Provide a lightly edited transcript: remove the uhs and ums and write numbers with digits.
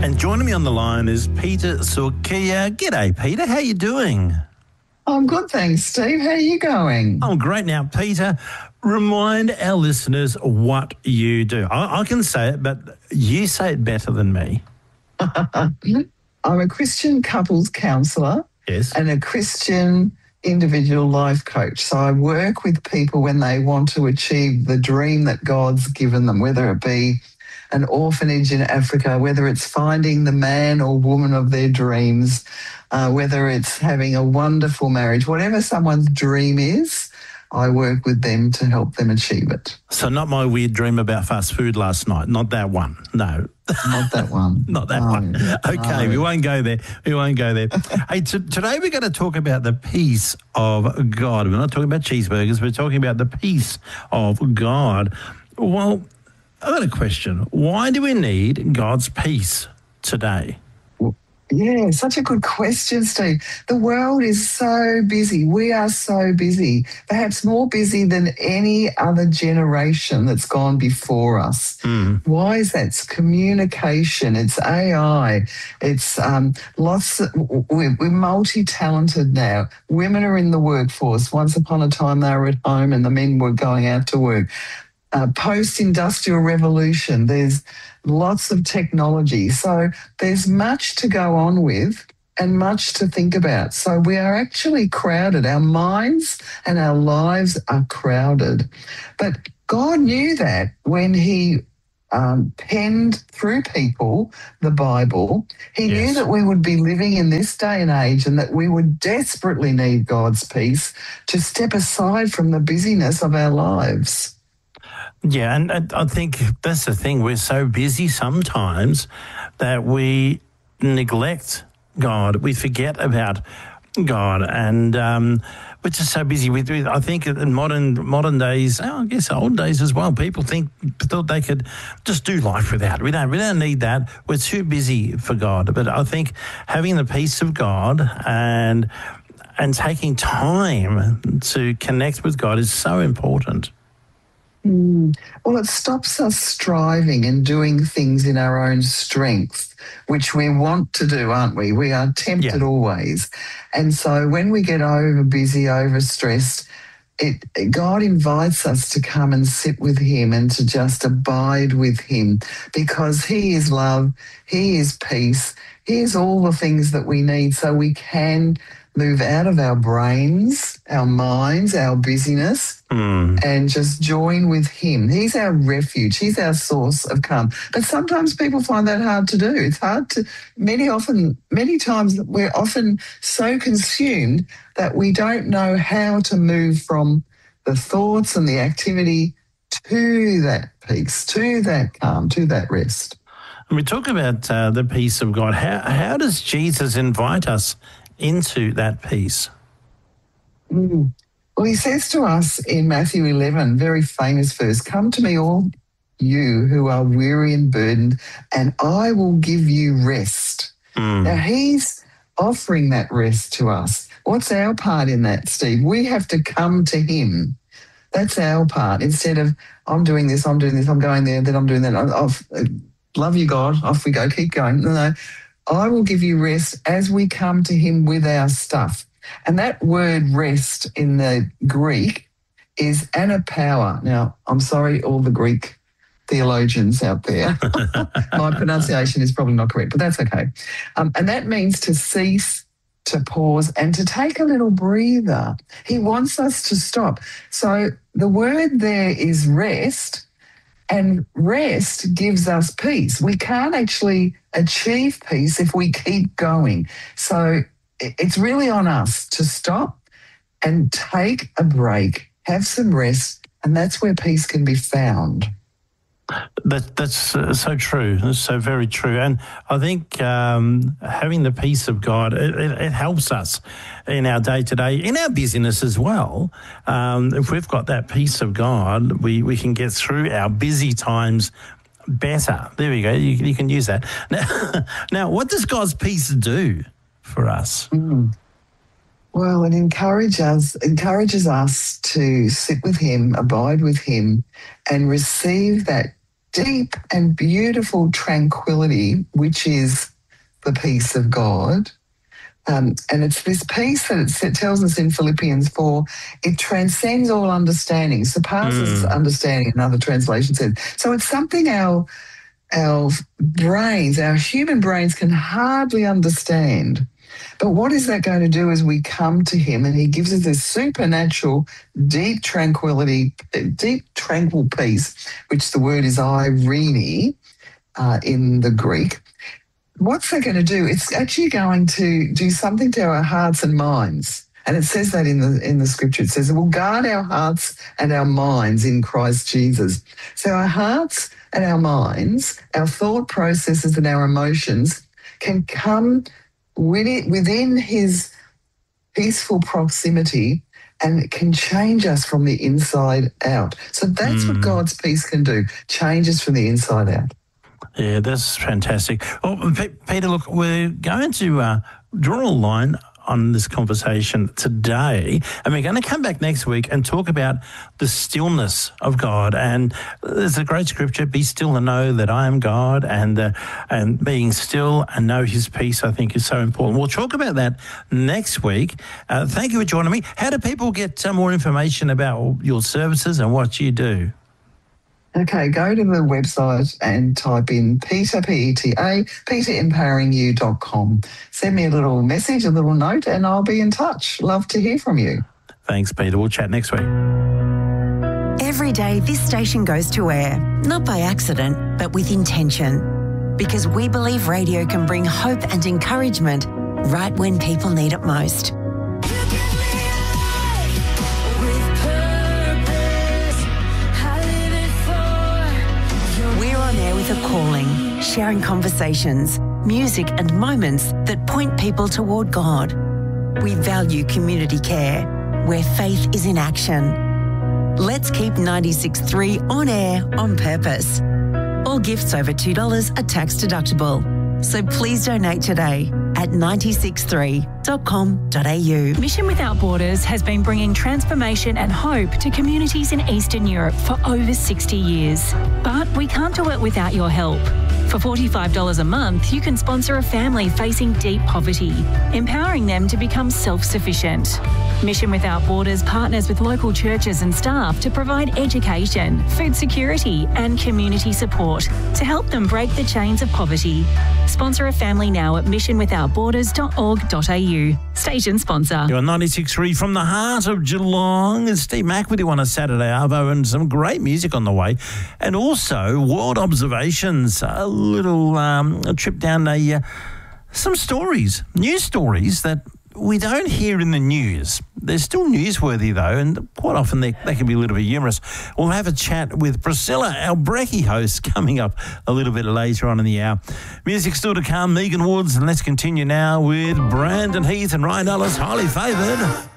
And joining me on the line is Peter Sorkia. G'day, Peter. How you doing? I'm good, thanks, Steve. How are you going? I'm great. Now, Peter, remind our listeners what you do. I can say it, but you say it better than me. I'm a Christian couples counsellor and a Christian individual life coach. So I work with people when they want to achieve the dream that God's given them, whether it be an orphanage in Africa, whether it's finding the man or woman of their dreams, whether it's having a wonderful marriage, whatever someone's dream is, I work with them to help them achieve it. So not my weird dream about fast food last night. Not that one. No. Not that one. Not that one. Okay, we won't go there. We won't go there. Hey, today we're going to talk about the peace of God. We're not talking about cheeseburgers. We're talking about the peace of God. Well, I've got a question. Why do we need God's peace today? Yeah, such a good question, Steve. The world is so busy. We are so busy, perhaps more busy than any other generation that's gone before us. Why is that? It's communication, it's AI, it's we're multi-talented now. Women are in the workforce. Once upon a time they were at home and the men were going out to work. Post-industrial revolution, there's lots of technology. So there's much to go on with and much to think about. So we are actually crowded. Our minds and our lives are crowded. But God knew that when he penned through people the Bible. He knew that we would be living in this day and age and that we would desperately need God's peace to step aside from the busyness of our lives. Yeah, and I think that's the thing. We're so busy sometimes that we neglect God. We forget about God, and we're just so busy. I think in modern days, I guess old days as well, people thought they could just do life without. We don't need that. We're too busy for God. But I think having the peace of God and taking time to connect with God is so important. Well, it stops us striving and doing things in our own strength, which we want to do, aren't we? We are tempted always. And so when we get over busy, overstressed, God invites us to come and sit with him and to just abide with him, because he is love, he is peace, he is all the things that we need so we can move out of our brains, our minds, our busyness, and just join with him. He's our refuge. He's our source of calm. But sometimes people find that hard to do. It's hard to, many times we're often so consumed that we don't know how to move from the thoughts and the activity to that peace, to that calm, to that rest. And we talk about the peace of God. How does Jesus invite us into that peace? Well, he says to us in Matthew 11, very famous verse, "Come to me, all you who are weary and burdened, and I will give you rest." Now, he's offering that rest to us. What's our part in that, Steve? We have to come to him. That's our part. Instead of, I'm doing this, I'm going there, then I'm doing that. Love you, God. Off we go. Keep going. No. I will give you rest as we come to him with our stuff. And that word rest in the Greek is anapower. Now, I'm sorry, all the Greek theologians out there. My pronunciation is probably not correct, but that's okay. And that means to cease, to pause, and to take a little breather. He wants us to stop. So the word there is rest. And rest gives us peace. We can't actually achieve peace if we keep going. So it's really on us to stop and take a break, have some rest, and that's where peace can be found. That's so true. That's so very true. And I think having the peace of God, it helps us in our day-to-day, in our busyness as well. If we've got that peace of God, we can get through our busy times better. There we go. You can use that. Now, what does God's peace do for us? Well, it encourages us to sit with him, abide with him, and receive that deep and beautiful tranquility, which is the peace of God. And it's this peace that it tells us in Philippians 4, it transcends all understanding, surpasses understanding, another translation says. So it's something our brains, our human brains can hardly understand. But what is that going to do as we come to him and he gives us this supernatural, deep tranquility, deep tranquil peace, which the word is irene in the Greek. What's that going to do? It's actually going to do something to our hearts and minds. And it says that in the scripture. It says it will guard our hearts and our minds in Christ Jesus. So our hearts and our minds, our thought processes and our emotions can come within his peaceful proximity, and it can change us from the inside out. So that's what God's peace can do, change us from the inside out. Yeah, that's fantastic. Well, Peter, look, we're going to draw a line on this conversation today, and we're going to come back next week and talk about the stillness of God. And there's a great scripture, be still and know that I am God, and being still and know his peace, I think, is so important. We'll talk about that next week. Thank you for joining me. How do people get some more information about your services and what you do? Okay, go to the website and type in Peter, P-E-T-A, peterempawaringyou.com. Send me a little message, a little note, and I'll be in touch. Love to hear from you. Thanks, Peter. We'll chat next week. Every day, this station goes to air, not by accident, but with intention. Because we believe radio can bring hope and encouragement right when people need it most. With a calling, sharing conversations, music and moments that point people toward God. We value community care, where faith is in action. Let's keep 96.3 on air on purpose. All gifts over $2 are tax deductible. So please donate today at 963.com.au. Mission Without Borders has been bringing transformation and hope to communities in Eastern Europe for over 60 years. But we can't do it without your help. For $45 a month, you can sponsor a family facing deep poverty, empowering them to become self-sufficient. Mission Without Borders partners with local churches and staff to provide education, food security and community support to help them break the chains of poverty. Sponsor a family now at missionwithoutborders.org.au. Station sponsor. You're 96.3 from the heart of Geelong. It's Steve Mack with you on a Saturday arvo, and some great music on the way. And also world observations, a little a trip down some stories, news stories that we don't hear in the news. They're still newsworthy, though, and quite often they can be a little bit humorous. We'll have a chat with Priscilla, our brekkie host, coming up a little bit later on in the hour. Music still to come, Megan Woods, and let's continue now with Brandon Heath and Ryan Ellis, Highly Favoured.